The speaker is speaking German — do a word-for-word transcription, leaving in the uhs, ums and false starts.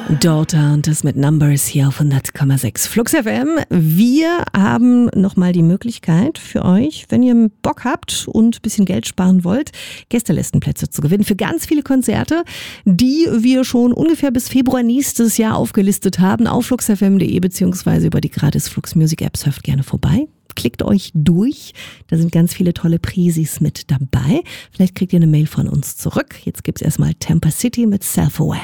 Daughter und das mit Numbers hier auf hundert Komma sechs Flux F M. Wir haben nochmal die Möglichkeit für euch, wenn ihr Bock habt und ein bisschen Geld sparen wollt, Gästelistenplätze zu gewinnen für ganz viele Konzerte, die wir schon ungefähr bis Februar nächstes Jahr aufgelistet haben auf flux f m punkt de beziehungsweise über die gratis Flux Music App. Surft gerne vorbei. Klickt euch durch, da sind ganz viele tolle Prisis mit dabei. Vielleicht kriegt ihr eine Mail von uns zurück. Jetzt gibt's erstmal Tampa City mit Self-Aware.